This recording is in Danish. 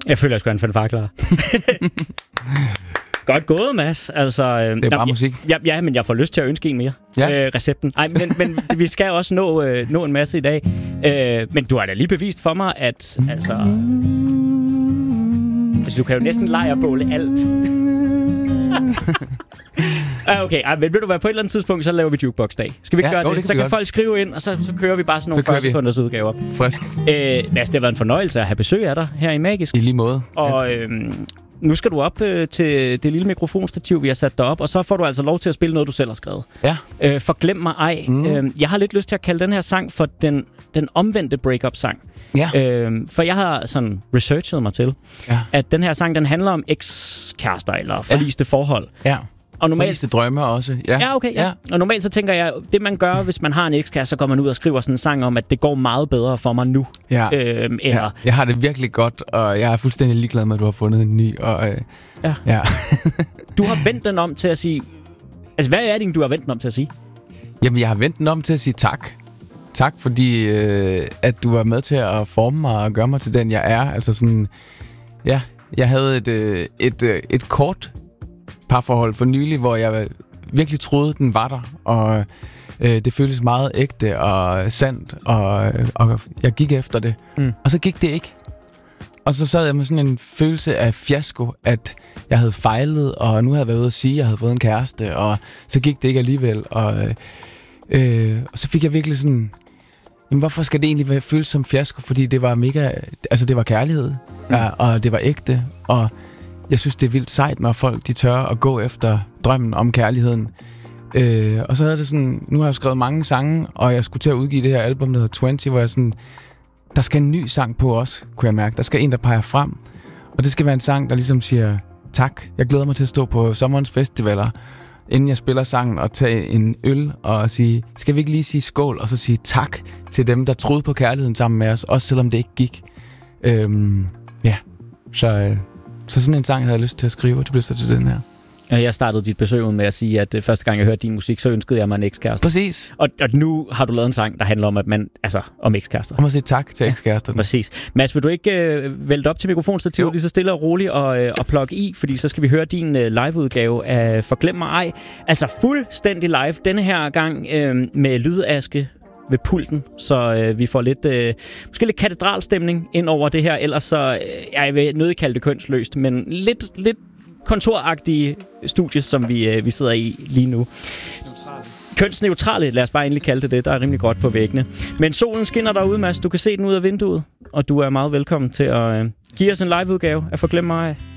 Jeg føler, jeg skulle have en fanfare klar. Godt gået, Mads. Altså, det er bare musik. Ja, men jeg får lyst til at ønske en mere. Ja. Recepten. Nej, men vi skal også nå en masse i dag. Men du har da lige bevist for mig, at altså du kan jo næsten lejrbåle alt. Okay, men ved du hvad, på et eller andet tidspunkt, så laver vi jukebox-dag. Skal vi ikke gøre det? Så kan folk skrive ind, og så kører vi bare sådan nogle 40 sekunders udgaver. Frisk. Mads, det har været en fornøjelse at have besøg af dig her i Magisk. I lige måde. Og nu skal du op til det lille mikrofonstativ, vi har sat derop, og så får du altså lov til at spille noget, du selv har skrevet. Ja. Forglem mig ej. Jeg har lidt lyst til at kalde den her sang for den omvendte break-up-sang. Ja. For jeg har sådan researchet mig til, at den her sang, den handler om ekskærester eller forliste forhold. Ja. Og normalt forliste drømme også. Ja, okay. Ja. Og normalt så tænker jeg, det man gør, hvis man har en ekskæreste, så går man ud og skriver sådan en sang om, at det går meget bedre for mig nu. Ja. Jeg har det virkelig godt, og jeg er fuldstændig ligeglad med, at du har fundet en ny. Og, ja. Du har vendt den om til at sige... Altså, hvad er det, du har vendt den om til at sige? Jamen, jeg har vendt den om til at sige tak. Tak, fordi at du var med til at forme mig og gøre mig til den, jeg er. Altså sådan... Ja, jeg havde et kort parforhold for nylig, hvor jeg virkelig troede, den var der, og det føltes meget ægte og sandt, og jeg gik efter det. Og så gik det ikke. Og så sad jeg med sådan en følelse af fiasko, at jeg havde fejlet, og nu havde jeg været ude at sige, at jeg havde fået en kæreste, og så gik det ikke alligevel. Og så fik jeg virkelig sådan... Jamen, hvorfor skal det egentlig føles som fiasko? Fordi det var mega... Altså, det var kærlighed, og det var ægte, og jeg synes, det er vildt sejt, når folk de tør at gå efter drømmen om kærligheden. Og så havde det sådan... Nu har jeg skrevet mange sange, og jeg skulle til at udgive det her album, der hedder 20, hvor jeg sådan... Der skal en ny sang på os, kunne jeg mærke. Der skal en, der peger frem. Og det skal være en sang, der ligesom siger tak. Jeg glæder mig til at stå på sommerens festivaler, inden jeg spiller sangen, og tage en øl og sige, skal vi ikke lige sige skål, og så sige tak til dem, der troede på kærligheden sammen med os, også selvom det ikke gik. Så sådan en sang havde jeg lyst til at skrive, og det blev så til den her. Jeg startede dit besøg med at sige, at første gang jeg hørte din musik, så ønskede jeg mig en ekskæreste. Præcis. Og nu har du lavet en sang, der handler om, at man, altså om ekskærester. Om at sige tak til ekskæresterne. Præcis. Mads, vil du ikke vælte op til mikrofonstativet lige så stille og roligt og plukke i, fordi så skal vi høre din liveudgave af Forglem mig ej. Altså fuldstændig live denne her gang med lydaske ved pulten, så vi får måske lidt katedralstemning ind over det her. Ellers så, jeg vil nødig kalde det kønsløst, men lidt kontoragtige studie, som vi sidder i lige nu. Kønsneutrale, lad os bare endelig kalde det. Der er rimelig godt på væggene. Men solen skinner derude, Mads. Du kan se den ud af vinduet, og du er meget velkommen til at give os en liveudgave af Forglem mig ej.